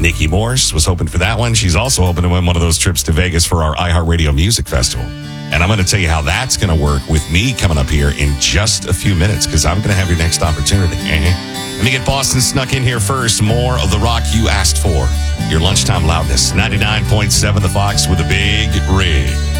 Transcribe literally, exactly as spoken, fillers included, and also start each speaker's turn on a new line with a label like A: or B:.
A: Nikki Morse was hoping for that one. She's also hoping to win one of those trips to Vegas for our iHeartRadio Music Festival. And I'm going to tell you how that's going to work with me coming up here in just a few minutes, because I'm going to have your next opportunity. Let me get Boston snuck in here first. More of the rock you asked for. Your lunchtime loudness. ninety-nine point seven The Fox with a big rig.